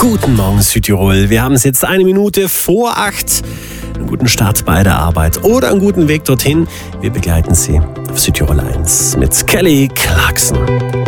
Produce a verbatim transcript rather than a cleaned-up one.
Guten Morgen Südtirol. Wir haben es jetzt eine Minute vor acht. Einen guten Start bei der Arbeit oder einen guten Weg dorthin. Wir begleiten Sie auf Südtirol eins mit Kelly Clarkson.